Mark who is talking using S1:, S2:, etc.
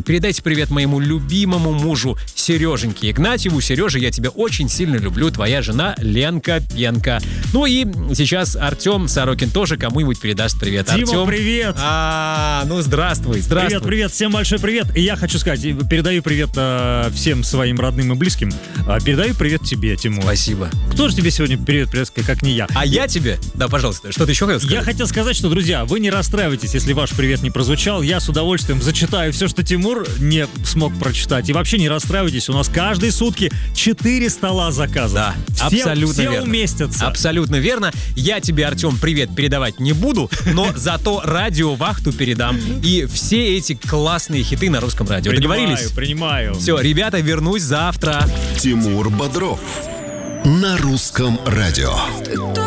S1: передайте привет моему любимому мужу Сереженьке Игнатьеву. Сережа, я тебя очень сильно люблю, твоя жена Ленка Пенка. Ну и сейчас Артем Сорокин тоже кому-нибудь передаст привет.
S2: Дима,
S1: Артем,
S2: привет!
S1: Ну здравствуй.
S2: Привет, всем большой привет. И я хочу сказать, передаю привет всем своим родным и близким. Передаю привет тебе, Тимур.
S1: Спасибо.
S2: Кто же тебе сегодня привет, как не я?
S1: А я тебе? Да, пожалуйста, что ты еще хотел сказать?
S2: Я хотел сказать, что, друзья, вы не расстраивайтесь, если ваш привет не прозвучал. Я с удовольствием зачитаю все, что Тимур не смог прочитать. И вообще не расстраивайтесь, у нас каждые сутки 4 стола заказов.
S1: Да,
S2: абсолютно
S1: верно.
S2: Все уместятся.
S1: Абсолютно верно. Я тебе, Артем, привет передавать не буду, но зато радиовахту передам. И все эти классные хиты на русском радио. Договорились?
S2: Принимаю.
S1: Все, ребята, вернусь завтра.
S3: Тимур Бодров на русском радио.